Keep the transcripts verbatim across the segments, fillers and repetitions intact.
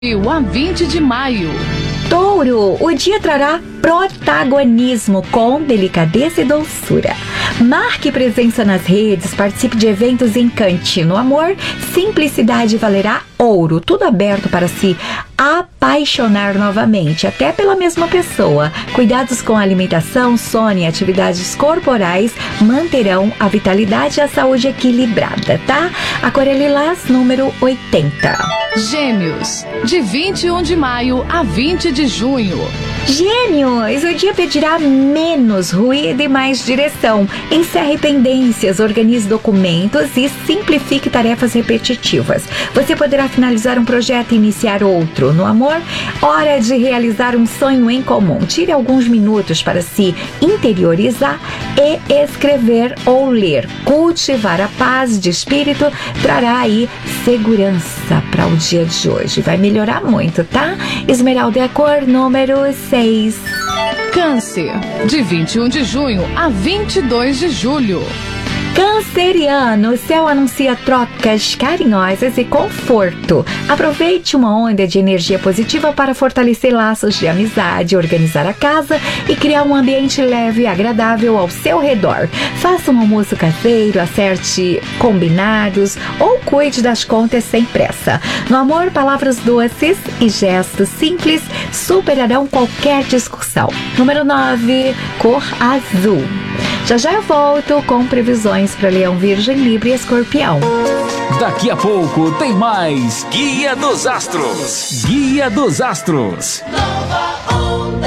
A vinte de maio. Touro, o dia trará protagonismo com delicadeza e doçura. Marque presença nas redes, participe de eventos e encante. No amor, simplicidade valerá ouro. Tudo aberto para se apaixonar novamente, até pela mesma pessoa. Cuidados com a alimentação, sono e atividades corporais manterão a vitalidade e a saúde equilibrada, tá? A cor é lilás, número oitenta. Gêmeos, de vinte e um de maio a vinte de junho. Gêmeos, o dia pedirá menos ruído e mais direção. Encerre pendências, organize documentos e simplifique tarefas repetitivas. Você poderá finalizar um projeto e iniciar outro. No amor, hora de realizar um sonho em comum. Tire alguns minutos para se interiorizar e escrever ou ler. Cultivar a paz de espírito trará aí segurança para o dia de hoje. Vai melhorar muito, tá? Esmeralda é a cor número seis. Câncer, de vinte e um de junho a vinte e dois de julho. Canceriano, o céu anuncia trocas carinhosas e conforto. Aproveite uma onda de energia positiva para fortalecer laços de amizade, organizar a casa e criar um ambiente leve e agradável ao seu redor. Faça um almoço caseiro, acerte combinados ou cuide das contas sem pressa. No amor, palavras doces e gestos simples superarão qualquer discussão. Número nove, cor azul. Já já eu volto com previsões para Leão, Virgem, Libra e Escorpião. Daqui a pouco tem mais Guia dos Astros. Guia dos Astros. Nova onda.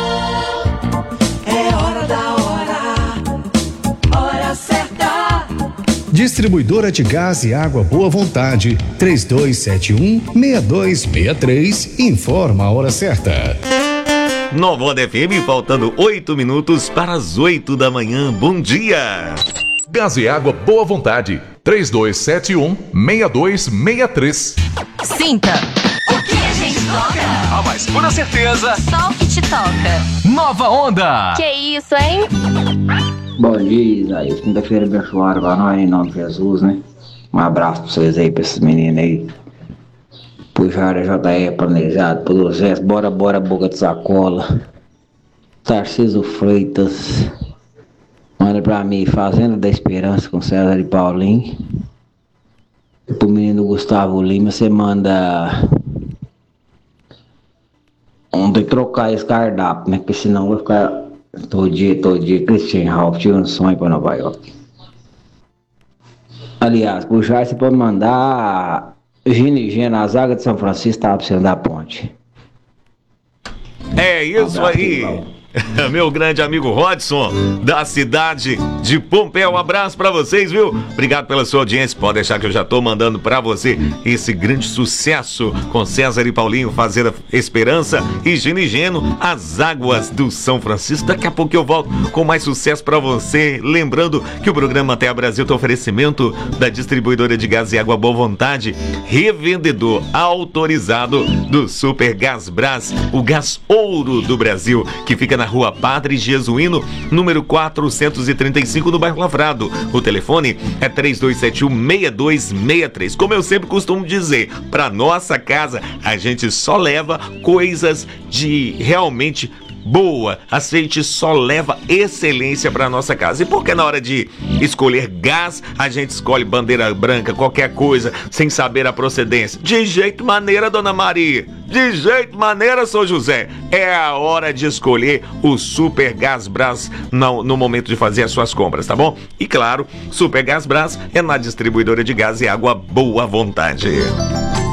É hora da hora. Hora certa. Distribuidora de Gás e Água Boa Vontade, três dois sete um, seis dois seis três, informa a hora certa. Nova Onda F M, faltando oito minutos para as oito da manhã. Bom dia! Gás e Água Boa Vontade, três dois sete um, seis dois seis três. Sinta. O que a gente toca? A mais pura certeza. Só o que te toca. Nova Onda. Que isso, hein? Bom dia, Isaías. Quinta-feira abençoada para nós, em nome de Jesus, né? Um abraço para vocês aí, para esses meninos aí. Puxara J E planejado, por Zé, bora, bora, Boca de Sacola. Tarciso Freitas. Manda pra mim, Fazenda da Esperança com César e Paulinho. E pro menino Gustavo Lima, você manda. Ontem trocar esse cardápio, né? Porque senão vai ficar todo dia, todo dia, Christian Ralph tirando sonho pra Nova York. Aliás, puxar, você pode mandar. Gine na zaga de São Francisco, tava precisando da ponte. É isso aí. Meu grande amigo Rodson, da cidade de Pompéu, um abraço pra vocês, viu? Obrigado pela sua audiência, pode deixar que eu já tô mandando pra você esse grande sucesso com César e Paulinho, Fazenda Esperança e Ginigeno, as águas do São Francisco. Daqui a pouco eu volto com mais sucesso pra você, lembrando que o programa Terra Brasil tem oferecimento da distribuidora de gás e água Boa Vontade, revendedor autorizado do Super Gás Brás, o gás ouro do Brasil, que fica na Rua Padre Jesuíno, número quatrocentos e trinta e cinco, no bairro Lavrado. O telefone é três dois sete um, seis dois seis três. Como eu sempre costumo dizer, para nossa casa a gente só leva coisas de realmente boa, a gente só leva excelência para nossa casa. E por que na hora de escolher gás a gente escolhe bandeira branca, qualquer coisa, sem saber a procedência? De jeito maneira, Dona Maria, de jeito maneira, São José. É a hora de escolher o Super Gás Brás no, no momento de fazer as suas compras, tá bom? E claro, Super Gás Brás é na distribuidora de gás e água Boa Vontade.